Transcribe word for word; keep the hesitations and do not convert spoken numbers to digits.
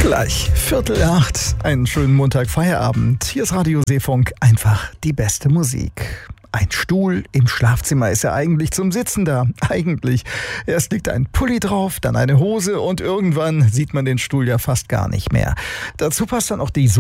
Gleich Viertel acht, einen schönen Montag-Feierabend. Hier ist Radio Seefunk, einfach die beste Musik. Ein Stuhl im Schlafzimmer ist ja eigentlich zum Sitzen da. Eigentlich. Erst liegt ein Pulli drauf, dann eine Hose und irgendwann sieht man den Stuhl ja fast gar nicht mehr. Dazu passt dann auch die